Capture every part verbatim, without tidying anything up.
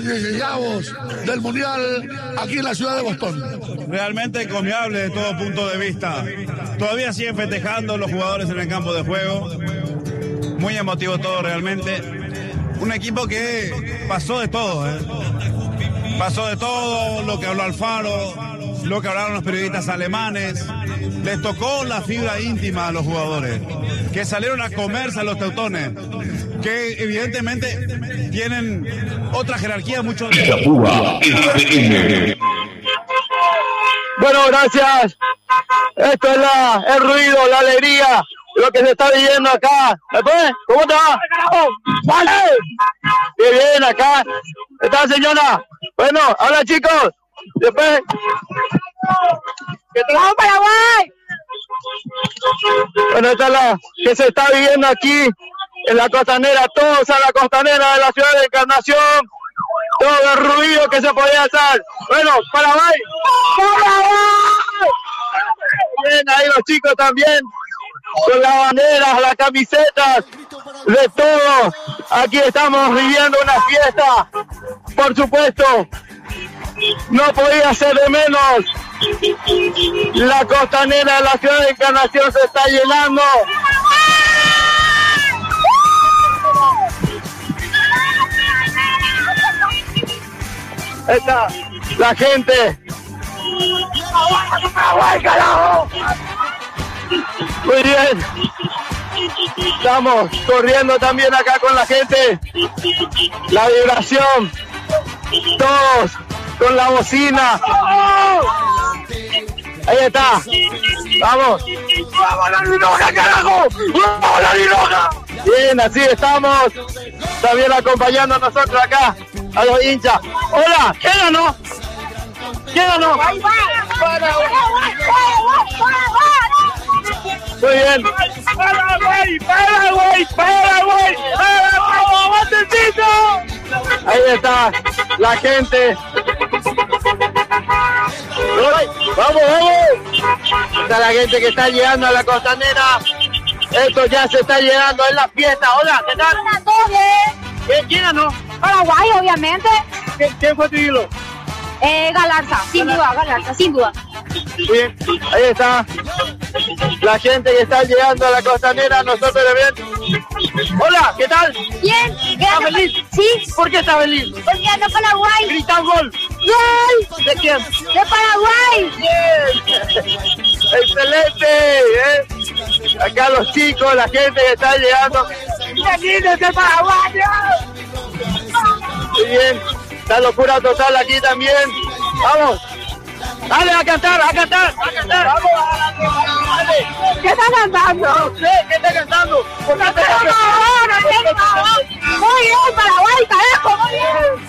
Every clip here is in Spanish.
dieciséis del Mundial aquí en la ciudad de Boston. Realmente encomiable de todo punto de vista. Todavía siguen festejando los jugadores en el campo de juego. Muy emotivo todo realmente. Un equipo que pasó de todo, ¿eh? Pasó de todo, lo que habló Alfaro, lo que hablaron los periodistas alemanes. Les tocó la fibra íntima a los jugadores, que salieron a comerse a los teutones, que evidentemente tienen otra jerarquía mucho... Bueno, gracias. Esto es la, el ruido, la alegría, lo que se está viviendo acá. Después, ¿cómo te va? ¡Vale! ¡Qué bien acá! ¿Está, señora? Bueno, hola, chicos. Después... ¿Qué tal? ¡Vamos, Paraguay! Bueno, esta es la que se está viviendo aquí en la costanera, todos a la costanera de la ciudad de Encarnación. Todo el ruido que se podía hacer. Bueno, Paraguay. ¡Paraguay! Bien, ahí los chicos también, con las banderas, las camisetas, de todo. Aquí estamos viviendo una fiesta, por supuesto. No podía ser de menos. La costanera de la ciudad de Encarnación se está llenando. Está la gente. Muy bien. Estamos corriendo también acá con la gente. La vibración. Todos con la bocina. Ahí está. Vamos. ¡Vamos la Linoja, carajo! ¡Vamos la Linoja! Bien, así estamos. También acompañando a nosotros acá, a los hinchas. Hola, ¿quién ganó? ¿Quién ganó? Muy bien. Paraguay, Paraguay, Paraguay, Paraguay, ¡Matecito! Ahí está la gente. Vamos, vamos. Está la gente que está llegando a la costanera. Esto ya se está llegando, es la fiesta. Hola, ¿qué tal? Hola, todo bien. ¿Quién ganó? Paraguay, obviamente. ¿Quién fue tu ídolo? Eh, Galarza, sin duda, Galarza, sin duda. Bien, ahí está la gente que está llegando a la costanera, nosotros también. Hola, ¿qué tal? Bien, ¿Estás feliz? Sí. ¿Por qué estás feliz? Porque ando Paraguay. Grita un gol. ¡Gol! ¿De quién? De Paraguay. Bien. Excelente, ¿eh? Acá los chicos, la gente que está llegando. ¡Imagínense, paraguayos! Muy bien, la locura total aquí también. Vamos. Dale, a cantar, a cantar, a cantar. Vamos, dale. ¿Qué está cantando? No sé, ¿qué está cantando? No tengo favor, no tengo favor. Muy bien, Paraguay, carajo, muy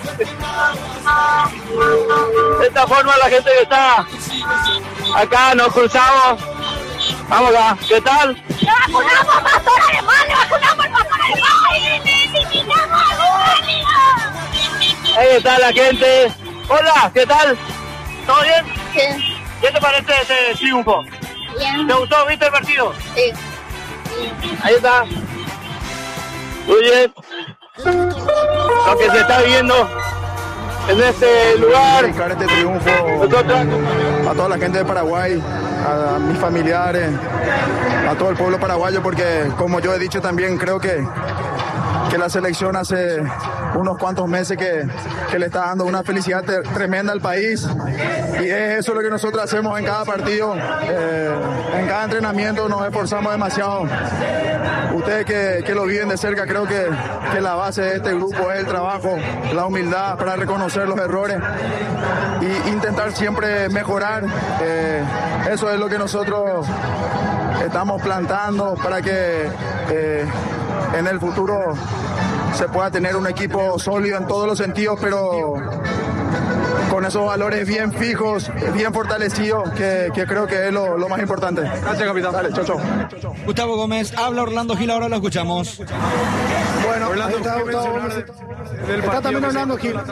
bien. De esta forma la gente que está acá nos cruzamos. Vamos acá, ¿qué tal? ¡Le vacunamos, pastor alemán! ¡Le vacunamos al pastor alemán! ¡Necesitamos ayuda! Ahí está la gente. Hola, ¿qué tal? ¿Todo bien? Sí. ¿Qué te parece este triunfo? Bien. ¿Te gustó? ¿Viste el partido? Sí. Ahí está. Muy bien. Lo que se está viendo en este lugar. Dedicar este triunfo a toda la gente de Paraguay, a, a mis familiares, a todo el pueblo paraguayo, porque como yo he dicho también, creo que, que la selección hace unos cuantos meses que, que le está dando una felicidad te, tremenda al país, y es eso lo que nosotros hacemos en cada partido, eh, en cada entrenamiento nos esforzamos demasiado. Ustedes que, que lo viven de cerca, creo que, que la base de este grupo es el trabajo, la humildad para reconocer los errores e intentar siempre mejorar. Eh, eso es lo que nosotros estamos plantando para que eh, en el futuro se pueda tener un equipo sólido en todos los sentidos, pero con esos valores bien fijos, bien fortalecidos, que, que creo que es lo, lo más importante. Gracias, capitán. Dale, chau, chau. Gustavo Gómez, habla Orlando Gil, ahora lo escuchamos. Bueno, Orlando, está, ¿qué Gustavo mencionar Gómez. del Está partido también que se- Orlando Gil.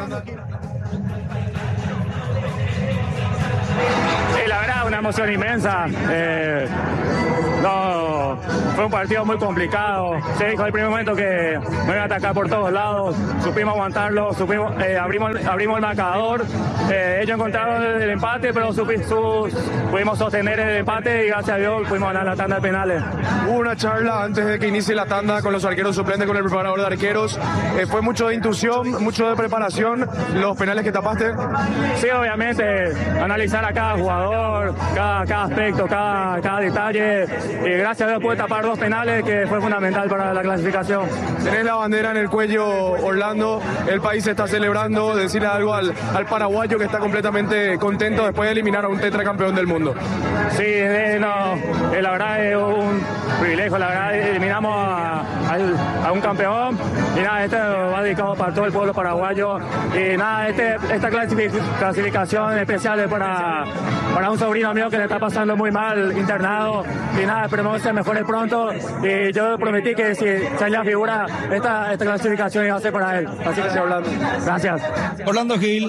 Sí, la verdad, una emoción inmensa. Eh, no, fue un partido muy complicado. Se dijo al primer momento que me iban a atacar por todos lados. Supimos aguantarlo, supimos, eh, abrimos, abrimos el marcador. Eh, ellos encontraron el empate, pero supi, su, pudimos sostener el empate y gracias a Dios pudimos ganar la tanda de penales. Hubo una charla antes de que inicie la tanda con los arqueros suplentes, con el preparador de arqueros. Eh, ¿Fue mucho de intuición, mucho de preparación los penales que tapaste? Sí, obviamente, analizar a cada jugador, cada, cada aspecto, cada, cada detalle. Y gracias a Dios pude tapar dos penales que fue fundamental para la clasificación. Tenés la bandera en el cuello, Orlando, el país se está celebrando. Decirle algo al, al paraguayo que está completamente contento después de eliminar a un tetracampeón del mundo. Sí, eh, no, eh, la verdad es un privilegio, la verdad eliminamos a, a, a un campeón y nada, este va dedicado para todo el pueblo paraguayo y nada, este, esta clasificación especial es para, para un sobrino mío que le está pasando muy mal, internado y nada, esperemos que se mejore pronto y yo prometí que si salía figura esta, esta clasificación iba a ser para él, así que Orlando. Gracias. Orlando Gil.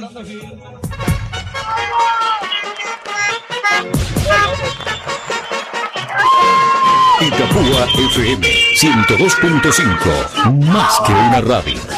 Itapúa F M ciento dos punto cinco, más que una radio.